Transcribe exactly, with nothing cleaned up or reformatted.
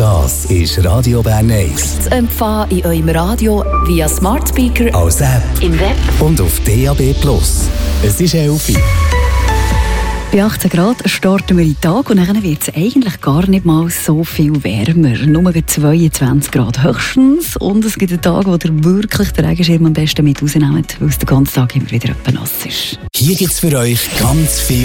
Das ist Radio Bern eins. Zu empfangen in eurem Radio via Smart Speaker, als App im Web und auf D A B plus. Es ist elf Uhr. Bei achtzehn Grad starten wir in den Tag und dann wird es eigentlich gar nicht mal so viel wärmer. Nur zweiundzwanzig Grad höchstens. Und es gibt einen Tag, wo ihr wirklich den Regenschirm am besten mit rausnehmt, weil es den ganzen Tag immer wieder etwas nass ist. Hier gibt es für euch ganz viel